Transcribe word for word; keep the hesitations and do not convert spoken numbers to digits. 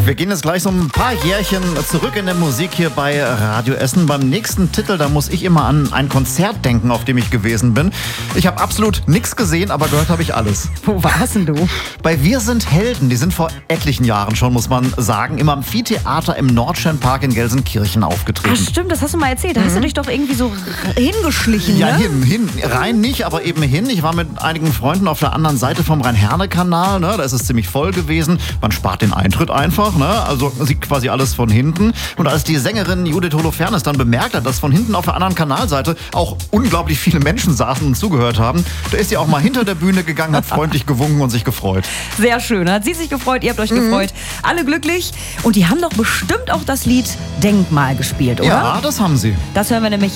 Wir gehen jetzt gleich so ein paar Jährchen zurück in der Musik hier bei Radio Essen. Beim nächsten Titel, da muss ich immer an ein Konzert denken, auf dem ich gewesen bin. Ich habe absolut nichts gesehen, aber gehört habe ich alles. Wo warst denn du? Bei Wir sind Helden, die sind vor etlichen Jahren schon, muss man sagen, im Amphitheater im Nordsternpark in Gelsenkirchen aufgetreten. Ach stimmt, das hast du mal erzählt. Da hast du dich doch irgendwie so hingeschlichen, Ja, ne? hin, hin. Rein nicht, aber eben hin. Ich war mit einigen Freunden auf der anderen Seite vom Rhein-Herne-Kanal. Ne? Da ist es ziemlich voll gewesen. Man spart den Eintritt einfach. Ne? Also sieht quasi alles von hinten. Und als die Sängerin Judith Holofernes dann bemerkt hat, dass von hinten auf der anderen Kanalseite auch unglaublich viele Menschen saßen und zugehört haben, da ist sie auch mal hinter der Bühne gegangen, hat freundlich gewunken und sich gefreut. Sehr schön. Hat sie sich gefreut, ihr habt euch Mhm. gefreut. Alle glücklich. Und die haben doch bestimmt auch das Lied Denkmal gespielt, oder? Ja, das haben sie. Das hören wir nämlich